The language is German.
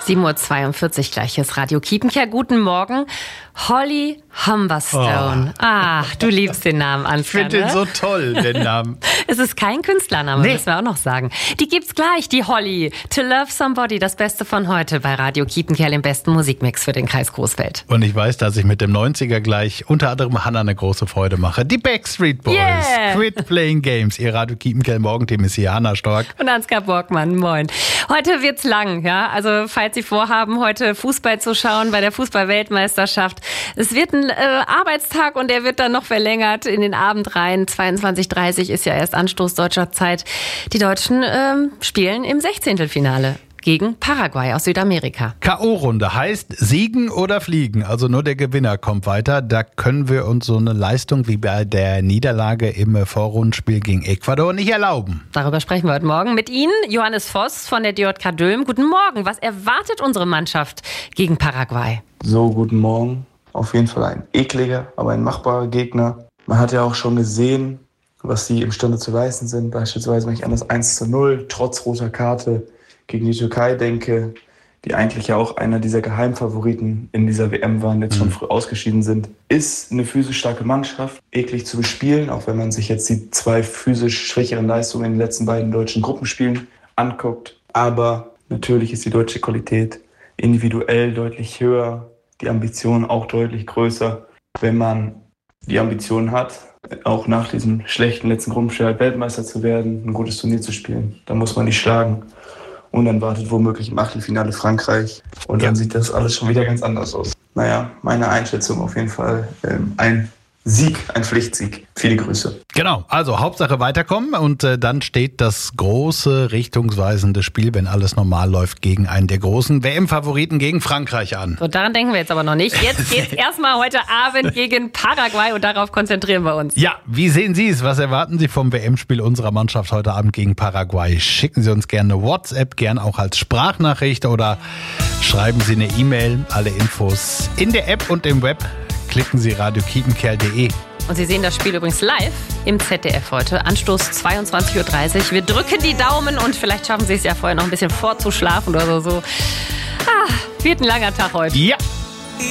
7:42 Uhr gleich ist Radio Kiepenkerl. Guten Morgen. Holly Humberstone. Ach, du liebst den Namen, Ansgar. Ich finde den so toll, den Namen. Es ist kein Künstlername, müssen wir auch noch sagen. Die gibt's gleich, die Holly. To Love Somebody, das Beste von heute bei Radio Kiepenkerl, im besten Musikmix für den Kreis Coesfeld. Und ich weiß, dass ich mit dem 90er gleich unter anderem Hannah eine große Freude mache. Die Backstreet Boys. Yeah. Quit Playing Games. Ihr Radio Kiepenkerl Morgenteam ist hier Hannah Stork. Und Ansgar Borgmann, moin. Heute wird's lang, ja. Also, falls Sie vorhaben, heute Fußball zu schauen bei der Fußball-Weltmeisterschaft. Es wird ein Arbeitstag und der wird dann noch verlängert in den Abend rein. 22:30 ist ja erst Anstoß deutscher Zeit. Die Deutschen spielen im 16. gegen Paraguay aus Südamerika. K.O.-Runde heißt siegen oder fliegen. Also nur der Gewinner kommt weiter. Da können wir uns so eine Leistung wie bei der Niederlage im Vorrundenspiel gegen Ecuador nicht erlauben. Darüber sprechen wir heute Morgen mit Ihnen, Johannes Voss von der DJK Dülmen. Guten Morgen. Was erwartet unsere Mannschaft gegen Paraguay? So, guten Morgen. Auf jeden Fall ein ekliger, aber ein machbarer Gegner. Man hat ja auch schon gesehen, was sie imstande zu leisten sind. Beispielsweise, wenn ich an das 1:0 trotz roter Karte gegen die Türkei denke, die eigentlich ja auch einer dieser Geheimfavoriten in dieser WM waren, jetzt schon früh ausgeschieden sind, ist eine physisch starke Mannschaft, eklig zu bespielen, auch wenn man sich jetzt die zwei physisch schwächeren Leistungen in den letzten beiden deutschen Gruppenspielen anguckt. Aber natürlich ist die deutsche Qualität individuell deutlich höher, die Ambition auch deutlich größer. Wenn man die Ambition hat, auch nach diesem schlechten letzten Gruppenspiel Weltmeister zu werden, ein gutes Turnier zu spielen, dann muss man die schlagen. Und dann wartet womöglich im Achtelfinale Frankreich. Und dann sieht das alles schon wieder ganz anders aus. Naja, meine Einschätzung auf jeden Fall ein Sieg, ein Pflichtsieg. Viele Grüße. Genau, also Hauptsache weiterkommen und dann steht das große, richtungsweisende Spiel, wenn alles normal läuft, gegen einen der großen WM-Favoriten gegen Frankreich an. So, daran denken wir jetzt aber noch nicht. Jetzt geht's erstmal heute Abend gegen Paraguay und darauf konzentrieren wir uns. Ja, wie sehen Sie es? Was erwarten Sie vom WM-Spiel unserer Mannschaft heute Abend gegen Paraguay? Schicken Sie uns gerne eine WhatsApp, gern auch als Sprachnachricht oder schreiben Sie eine E-Mail. Alle Infos in der App und im Web. Klicken Sie radiokiepenkerl.de. Und Sie sehen das Spiel übrigens live im ZDF heute. Anstoß 22:30 Uhr. Wir drücken die Daumen und vielleicht schaffen Sie es ja vorher noch ein bisschen vorzuschlafen oder so. Wird ein langer Tag heute. Ja.